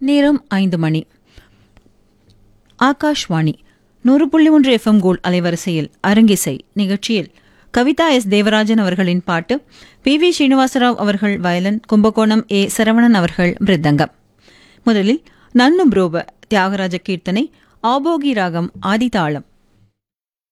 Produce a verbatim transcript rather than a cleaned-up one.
நேரம் ஐந்து மணி. ஆகாஷ்வாணி நூறு புள்ளி ஒன்று எஃப்எம் கோல்ட் அலைவரிசையில் அரங்கிசை நிகழ்ச்சியில் கவிதா எஸ் தேவராஜன் அவர்களின் பாட்டு, பி வி ஸ்ரீனிவாசராவ் அவர்கள் வயலன், கும்பகோணம் ஏ சரவணன் அவர்கள் மிருதங்கம். முதலில் நன்னு புரோப தியாகராஜ கீர்த்தனை, ஆபோகி ராகம் ஆதிதாளம்.